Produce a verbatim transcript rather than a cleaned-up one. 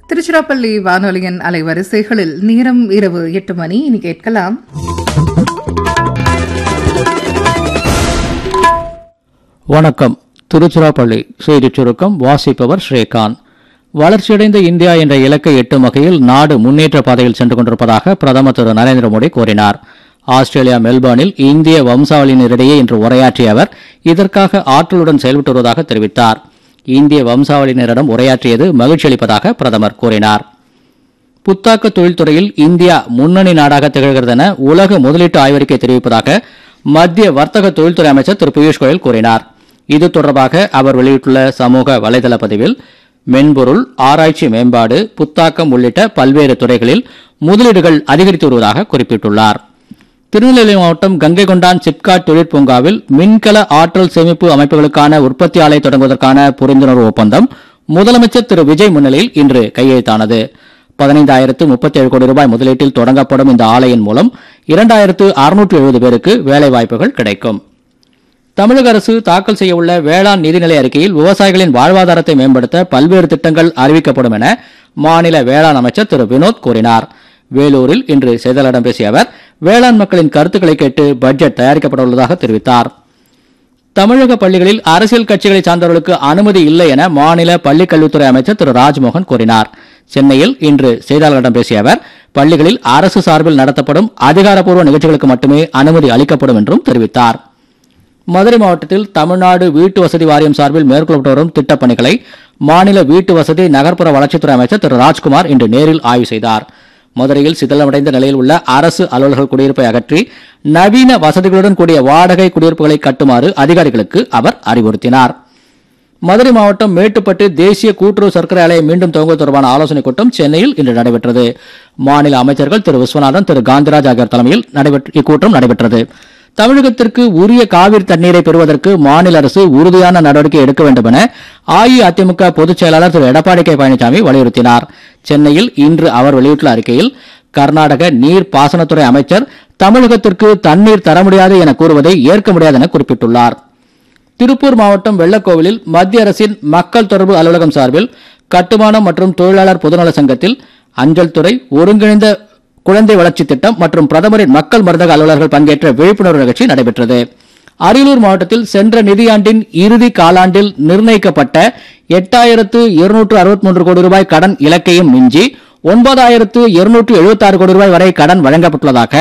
திருச்சிராப்பள்ளி வானொலியின் அலைவரிசைகளில் நேரம் இரவு எட்டு மணி. இனி கேட்கலாம் வணக்கம். திருச்சிராப்பள்ளி செய்திச் சுருக்கம் வாசிப்பவர் ஸ்ரீகாந்த். வளர்ச்சியடைந்த இந்தியா என்ற இலக்கை எட்டும் வகையில் நாடு முன்னேற்ற பாதையில் சென்று கொண்டிருப்பதாக பிரதமர் திரு நரேந்திர மோடி கூறினார். ஆஸ்திரேலியா மெல்பர்னில் இந்திய வம்சாவளியினரிடையே இன்று உரையாற்றிய அவர் இதற்காக ஆற்றலுடன் செயல்பட்டு வருவதாக தெரிவித்தார். இந்திய வம்சாவளியினரிடம் உரையாற்றியது மகிழ்ச்சி அளிப்பதாக பிரதமர் கூறினார். புத்தாக்க தொழில்துறையில் இந்தியா முன்னணி நாடாக திகழ்கிறது என உலக முதலீட்டு ஆய்வறிக்கை தெரிவிப்பதாக மத்திய வர்த்தக தொழில்துறை அமைச்சர் திரு பியூஷ் கோயல் கூறினார். இது தொடர்பாக அவர் வெளியிட்டுள்ள சமூக வலைதள பதிவில் மென்பொருள், ஆராய்ச்சி மேம்பாடு, புத்தாக்கம் உள்ளிட்ட பல்வேறு துறைகளில் முதலீடுகள் அதிகரித்து வருவதாக குறிப்பிட்டுள்ளார். திருநெல்வேலி மாவட்டம் கங்கை கொண்டான் சிப்காட் தொழிற்பூங்காவில் மின்கல ஆற்றல் சேமிப்பு அமைப்புகளுக்கான உற்பத்தி ஆலை தொடங்குவதற்கான புரிந்துணர்வு ஒப்பந்தம் முதலமைச்சர் திரு விஜய் முன்னிலையில் இன்று கையெழுத்தானது. பதினைந்தாயிரத்து முப்பத்தி ஏழு கோடி ரூபாய் முதலீட்டில் தொடங்கப்படும் இந்த ஆலையின் மூலம் இரண்டாயிரத்து அறுநூற்று எழுபது பேருக்கு வேலைவாய்ப்புகள் கிடைக்கும். தமிழக அரசு தாக்கல் செய்யவுள்ள வேளாண் நிதிநிலை அறிக்கையில் விவசாயிகளின் வாழ்வாதாரத்தை மேம்படுத்த பல்வேறு திட்டங்கள் அறிவிக்கப்படும் என மாநில வேளாண் அமைச்சர் திரு வினோத் கூறினார். வேலூரில் இன்று செய்தியாளர்களிடம் பேசிய அவர் வேளாண் மக்களின் கருத்துக்களை கேட்டு பட்ஜெட் தயாரிக்கப்பட உள்ளதாக தெரிவித்தார். தமிழக பள்ளிகளில் அரசியல் கட்சிகளை சார்ந்தவர்களுக்கு அனுமதி இல்லை என மாநில பள்ளிக் கல்வித்துறை அமைச்சர் திரு ராஜ்மோகன் கூறினார். சென்னையில் இன்று செய்தியாளர்களிடம் பேசிய அவர் பள்ளிகளில் அரசு சார்பில் நடத்தப்படும் அதிகாரப்பூர்வ நிகழ்ச்சிகளுக்கு மட்டுமே அனுமதி அளிக்கப்படும் என்றும் தெரிவித்தார். மதுரை மாவட்டத்தில் தமிழ்நாடு வீட்டு வசதி வாரியம் சார்பில் மேற்கொள்ளப்பட்டு வரும் திட்டப் பணிகளை மாநில வீட்டு வசதி நகர்ப்புற வளர்ச்சித்துறை அமைச்சர் திரு ராஜ்குமார் இன்று நேரில் ஆய்வு செய்தார். மதுரையில் சிதிலமடைந்த நிலையில் உள்ள அரசு அலுவலர்கள் குடியிருப்பை அகற்றி நவீன வசதிகளுடன் கூடிய வாடகை குடியிருப்புகளை கட்டுமாறு அதிகாரிகளுக்கு அவர் அறிவுறுத்தினார். மதுரை மாவட்டம் மேட்டுப்பட்டு தேசிய கூட்டுறவு சர்க்கரை ஆலையை மீண்டும் துவங்குவது தொடர்பான ஆலோசனைக் கூட்டம் சென்னையில் இன்று நடைபெற்றது. மாநில அமைச்சர்கள் திரு விஸ்வநாதன், திரு காந்திராஜ் ஆகியோர் தலைமையில் இக்கூட்டம் நடைபெற்றது. தமிழகத்திற்கு உரிய காவிரி தண்ணீரை பெறுவதற்கு மாநில அரசு உறுதியான நடவடிக்கை எடுக்க வேண்டும் என அஇஅதிமுக பொதுச் செயலாளர் திரு எடப்பாடி கே பழனிசாமி வலியுறுத்தினார். சென்னையில் இன்று அவர் வெளியிட்டுள்ள அறிக்கையில் கர்நாடக நீர் பாசனத்துறை அமைச்சர் தமிழகத்திற்கு தண்ணீர் தர முடியாது என கூறுவதை ஏற்க முடியாது என குறிப்பிட்டுள்ளார். திருப்பூர் மாவட்டம் வெள்ளக்கோவிலில் மத்திய அரசின் மக்கள் தொடர்பு அலுவலகம் சார்பில் கட்டுமானம் மற்றும் தொழிலாளர் பொதுநல சங்கத்தில் அஞ்சல் துறை, ஒருங்கிணைந்த குழந்தை வளர்ச்சி திட்டம் மற்றும் பிரதமரின் மக்கள் மருந்தக அலுவலர்கள் பங்கேற்ற விழிப்புணர்வு நிகழ்ச்சி நடைபெற்றது. அரியலூர் மாவட்டத்தில் சென்ற நிதியாண்டின் இறுதி காலாண்டில் நிர்ணயிக்கப்பட்ட எட்டாயிரத்து இருநூற்று அறுபத்தி மூன்று கோடி ரூபாய் கடன் இலக்கையும் மிஞ்சி ஒன்பதாயிரத்து இருநூற்று எழுபத்தி ஆறு கோடி ரூபாய் வரை கடன் வழங்கப்பட்டுள்ளதாக